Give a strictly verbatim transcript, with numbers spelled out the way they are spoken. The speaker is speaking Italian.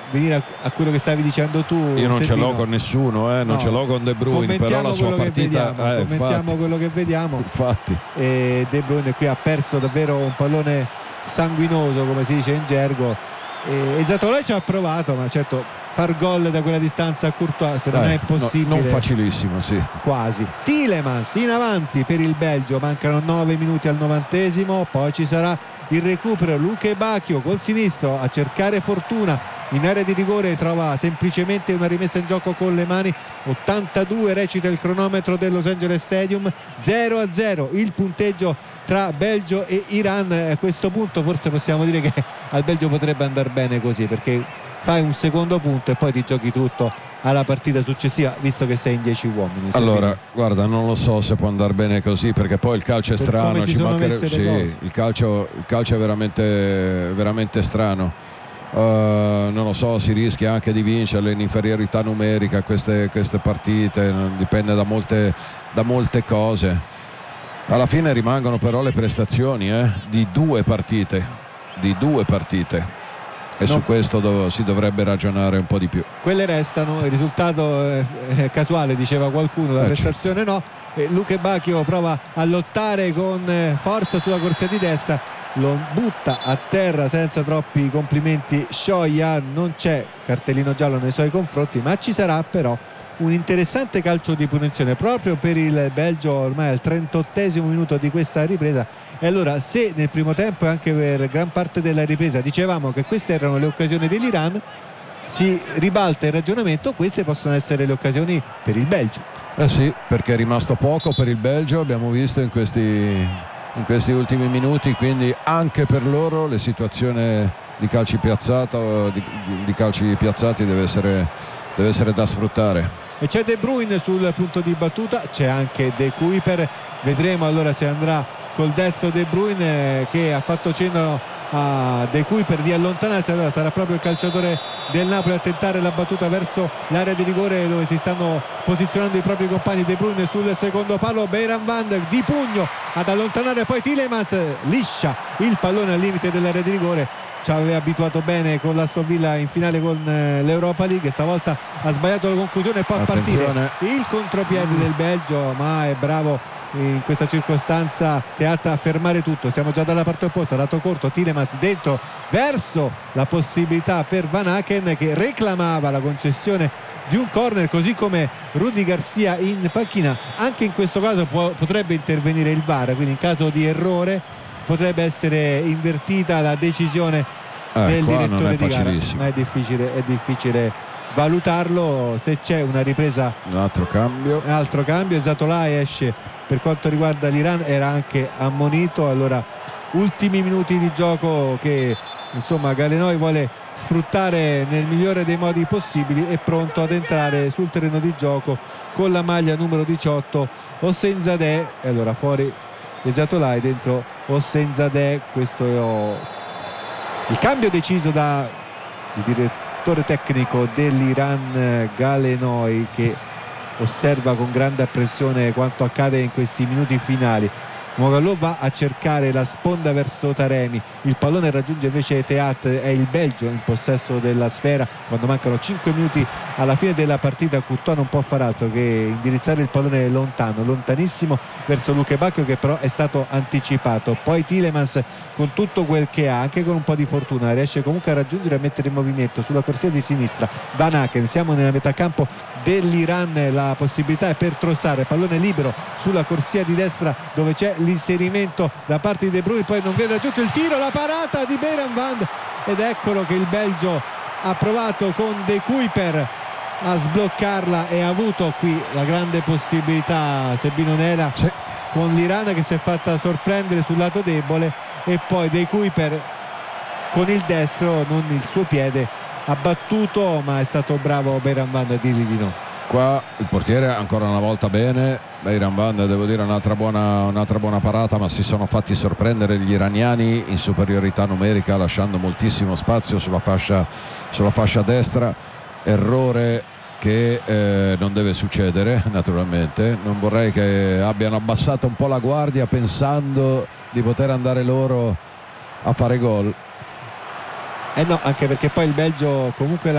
venire a, a quello che stavi dicendo tu, io non Settino, ce l'ho con nessuno, eh, non no, ce l'ho con De Bruyne, però la sua partita vediamo, eh, commentiamo infatti, quello che vediamo. Infatti. E De Bruyne qui ha perso davvero un pallone sanguinoso, come si dice in gergo, e, e Zatolai ci ha provato, ma certo far gol da quella distanza a Courtois se non eh, è possibile, no, non facilissimo, sì. Quasi. Tielemans in avanti per il Belgio, mancano nove minuti al novantesimo, poi ci sarà il recupero. Luke Bacchio col sinistro a cercare fortuna in area di rigore, trova semplicemente una rimessa in gioco con le mani. Ottantadue recita il cronometro del Los Angeles Stadium, zero a zero il punteggio tra Belgio e Iran. A questo punto forse possiamo dire che al Belgio potrebbe andare bene così, perché fai un secondo punto e poi ti giochi tutto alla partita successiva, visto che sei in dieci uomini. Allora, guarda, non lo so se può andare bene così, perché poi il calcio è per strano, ci mancherebbe, sì, il calcio, il calcio è veramente, veramente strano. Uh, non lo so, si rischia anche di vincerle in inferiorità numerica queste, queste partite, dipende da molte, da molte cose. Alla fine rimangono però le prestazioni eh, di due partite, di due partite. E no, su questo dov- si dovrebbe ragionare un po' di più. Quelle restano, il risultato è, è casuale, diceva qualcuno, la eh, prestazione certo. no. E Luke Bacchio prova a lottare con forza sulla corsia di destra, lo butta a terra senza troppi complimenti Scioia, non c'è cartellino giallo nei suoi confronti, ma ci sarà però un interessante calcio di punizione proprio per il Belgio ormai al trentottesimo minuto di questa ripresa. E allora, se nel primo tempo e anche per gran parte della ripresa dicevamo che queste erano le occasioni dell'Iran, si ribalta il ragionamento, queste possono essere le occasioni per il Belgio. Eh sì, perché è rimasto poco per il Belgio, abbiamo visto in questi, in questi ultimi minuti, quindi anche per loro la situazione di calci piazzato, di, di calci piazzati deve essere, deve essere da sfruttare. E c'è De Bruyne sul punto di battuta, c'è anche De Kuyper, vedremo allora se andrà col destro De Bruyne, che ha fatto cenno a De Kuyper di allontanarsi. Allora sarà proprio il calciatore del Napoli a tentare la battuta verso l'area di rigore dove si stanno posizionando i propri compagni. De Bruyne sul secondo palo, Beiran Van di pugno ad allontanare poi Tielemans, liscia il pallone al limite dell'area di rigore. Ci aveva abituato bene con l'Aston Villa in finale con eh, l'Europa League, stavolta ha sbagliato la conclusione e poi a partire il contropiede del Belgio, ma è bravo in questa circostanza Teat a fermare tutto. Siamo già dalla parte opposta, lato corto, Tielemans dentro verso la possibilità per Van Aken, che reclamava la concessione di un corner, così come Rudy Garcia in panchina. Anche in questo caso può, potrebbe intervenire il V A R, quindi in caso di errore potrebbe essere invertita la decisione eh, del direttore di gara, ma è difficile, è difficile valutarlo. Se c'è una ripresa, un altro cambio, un altro cambio, Zatolai esce. Per quanto riguarda l'Iran era anche ammonito. Allora, ultimi minuti di gioco che insomma Galenoi vuole sfruttare nel migliore dei modi possibili, è pronto ad entrare sul terreno di gioco con la maglia numero diciotto Osseinzadeh. E allora fuori Zatolai, dentro Osseinzadeh. Questo è il cambio deciso da il direttore tecnico dell'Iran Galenoi, che osserva con grande apprensione quanto accade in questi minuti finali. Mogalò va a cercare la sponda verso Taremi, il pallone raggiunge invece Teat, è il Belgio in possesso della sfera quando mancano cinque minuti alla fine della partita. Courtois non può far altro che indirizzare il pallone lontano, lontanissimo verso Luke Bacchio, che però è stato anticipato. Poi Tielemans, con tutto quel che ha, anche con un po' di fortuna, riesce comunque a raggiungere e a mettere in movimento sulla corsia di sinistra Van Aken. Siamo nella metà campo dell'Iran, la possibilità è per Trossard, pallone libero sulla corsia di destra dove c'è l'inserimento da parte di De Bruyne, poi non viene raggiunto il tiro, la parata di Beiran Van, ed eccolo che il Belgio ha provato con De Kuyper a sbloccarla e ha avuto qui la grande possibilità Sebino Nera, sì, con l'Iran che si è fatta sorprendere sul lato debole, e poi De Kuyper con il destro, non il suo piede, ha battuto, ma è stato bravo Beiran Van a dirgli di no. Qua il portiere ancora una volta bene, Beiran Van, devo dire un'altra buona, un'altra buona parata, ma si sono fatti sorprendere gli iraniani in superiorità numerica, lasciando moltissimo spazio sulla fascia, sulla fascia destra. Errore che eh, non deve succedere, naturalmente. Non vorrei che abbiano abbassato un po' la guardia pensando di poter andare loro a fare gol. Eh no, anche perché poi il Belgio comunque